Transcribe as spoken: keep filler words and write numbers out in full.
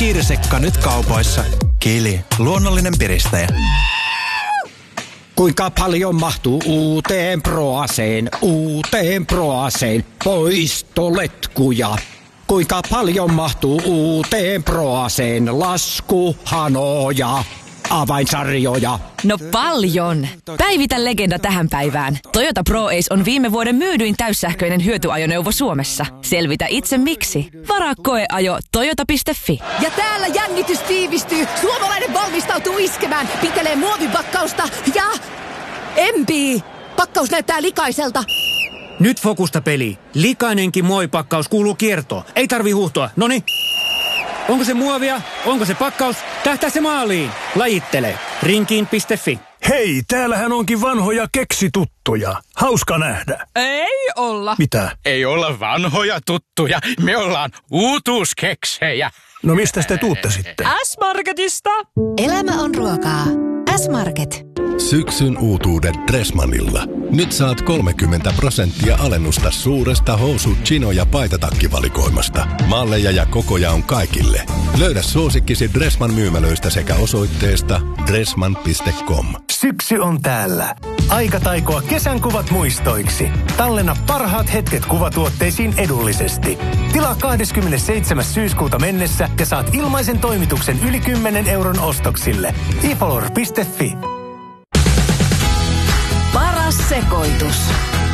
Kiirisekka nyt kaupoissa. Kili, luonnollinen piristäjä. Kuinka paljon mahtuu uuteen Proaseen, uuteen Proaseen poistoletkuja? Kuinka paljon mahtuu uuteen Proaseen laskuhanoja, avainsarjoja? No paljon! Päivitä legenda tähän päivään. Toyota ProAce on viime vuoden myydyin täyssähköinen hyötyajoneuvo Suomessa. Selvitä itse miksi. Varaa koeajo toyota piste fi. Ja täällä jännitys tiivistyy. Suomalainen valmistautuu iskemään. Pitelee muovipakkausta ja... Empii! Pakkaus näyttää likaiselta. Nyt fokusta peli. Likainenkin muovipakkaus kuuluu kiertoon. Ei tarvi huuhtoa. Noni. Onko se muovia? Onko se pakkaus? Tähtää se maaliin. Lajittele. Rinkiin piste fi. Hei, täällähän onkin vanhoja keksituttuja. Hauska nähdä. Ei olla. Mitä? Ei olla vanhoja tuttuja. Me ollaan uutuuskeksejä. No mistä te tuutte sitten? S-Marketista. Elämä on ruokaa. S-Market. Syksyn uutuudet Dressmanilla. Nyt saat kolmekymmentä prosenttia alennusta suuresta housu-, chino- ja paitatakkivalikoimasta. Malleja ja kokoja on kaikille. Löydä suosikkisi Dressman myymälöistä sekä osoitteesta dressman piste com. Syksy on täällä. Aika taikoa kesän kuvat muistoiksi. Tallenna parhaat hetket kuvatuotteisiin edullisesti. Tilaa kahdeskymmenesseitsemäs syyskuuta mennessä ja saat ilmaisen toimituksen yli kymmenen euron ostoksille. i follower piste fi. Paras sekoitus.